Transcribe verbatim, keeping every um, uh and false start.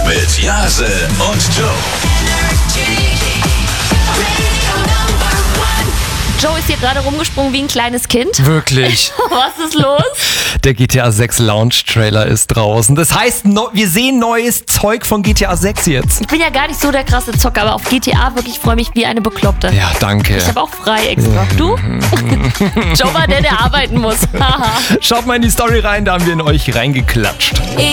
mit Jase und Joe. Joe ist hier gerade rumgesprungen wie ein kleines Kind. Wirklich. Was ist los? Der G T A sechs Launch-Trailer ist draußen. Das heißt, no, wir sehen neues Zeug von G T A sechs jetzt. Ich bin ja gar nicht so der krasse Zocker, aber auf G T A wirklich freue mich wie eine Bekloppte. Ja, danke. Ich habe auch frei extra. Du? Joe war der, der arbeiten muss. Schaut mal in die Story rein, da haben wir in euch reingeklatscht. Ich